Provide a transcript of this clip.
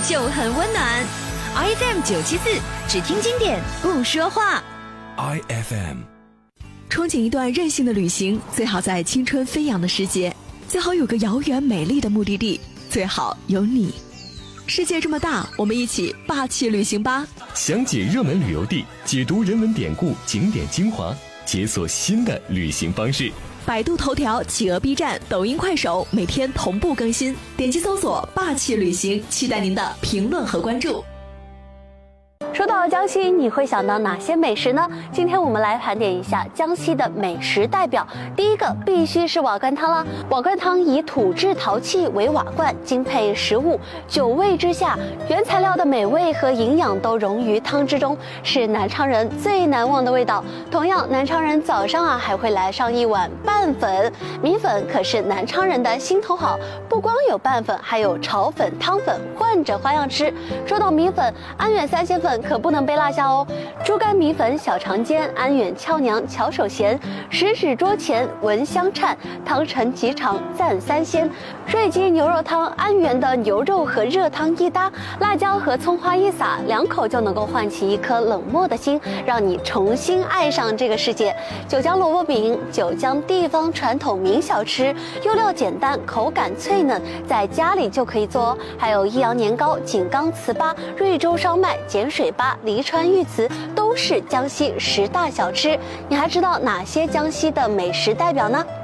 就很温暖。IFM 974，只听经典不说话。 IFM。 憧憬一段任性的旅行，最好在青春飞扬的世界，最好有个遥远美丽的目的地，最好有你。世界这么大，我们一起霸气旅行吧！ 详解热门旅游地，解读人文典故、景点精华，解锁新的旅行方式。 百度头条、企鹅 B 站、抖音、快手每天同步更新，点击搜索霸气旅行，期待您的评论和关注。 说到江西，你会想到哪些美食呢？今天我们来盘点一下江西的美食代表。第一个必须是瓦罐汤啦。瓦罐汤以土制陶器为瓦罐，精配食物，九味之下，原材料的美味和营养都融于汤之中，是南昌人最难忘的味道。同样，南昌人早上还会来上一碗拌粉。米粉可是南昌人的心头好，不光有拌粉，还有炒粉、汤粉，换着花样吃。说到米粉，安远三鲜粉可不能被落下哦。猪肝米粉小肠煎，安远俏娘巧手咸，食指桌前闻香颤，汤盛极长赞三鲜。瑞鸡牛肉汤，安源的牛肉和热汤一搭，辣椒和葱花一撒，两口就能够唤起一颗冷漠的心，让你重新爱上这个世界。九江萝卜饼，九江地方传统名小吃，用料简单，口感脆嫩，在家里就可以做哦。还有益阳年糕、井冈糍粑、瑞州烧麦、碱水粑、黎川玉糍，都是江西10大小吃。你还知道哪些江西的美食代表呢？